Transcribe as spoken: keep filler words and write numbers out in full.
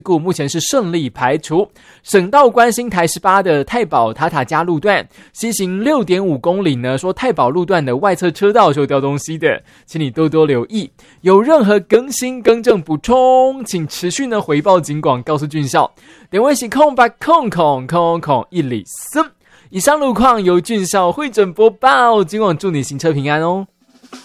故目前是顺利排除。省道关心台十八的太保塔塔加路段，西行 六点五公里呢，说太保路段的外侧车道是有掉东西的，请你多多留意。有任何更新、更正、补充，请持续呢回报警广，告诉郡校。点位是空白空空空空一里森。以上路况由郡校会诊播报，警广祝你行车平安哦。